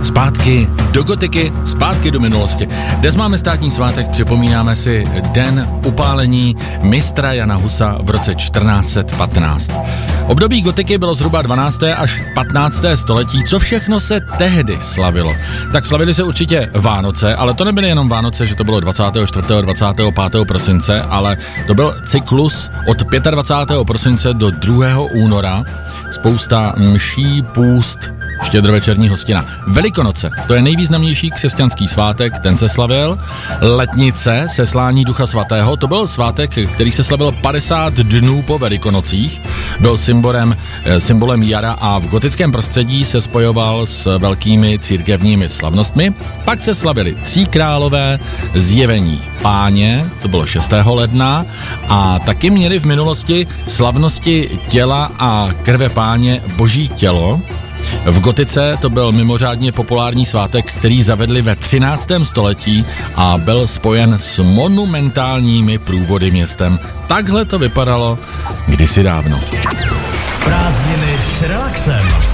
Zpátky do gotiky, zpátky do minulosti. Dnes máme státní svátek, připomínáme si den upálení mistra Jana Husa v roce 1415. Období gotiky bylo zhruba 12. až 15. století. Co všechno se tehdy slavilo? Tak slavili se určitě Vánoce, ale to nebyly jenom Vánoce, že to bylo 24. 25. prosince, ale to byl cyklus od 25. prosince do 2. února. Spousta mší, půst, štědrovečerní hostina. Velikonoce, to je nejvýznamnější křesťanský svátek, ten se slavil. Letnice, seslání Ducha Svatého, to byl svátek, který se slavil 50 dnů po Velikonocích. Byl symbolem jara a v gotickém prostředí se spojoval s velkými církevními slavnostmi. Pak se slavili Tří králové, Zjevení Páně, to bylo 6. ledna, a taky měli v minulosti slavnosti těla a krve Páně Boží tělo. V gotice to byl mimořádně populární svátek, který zavedli ve 13. století a byl spojen s monumentálními průvody městem. Takhle to vypadalo kdysi dávno. Prázdniny s relaxem.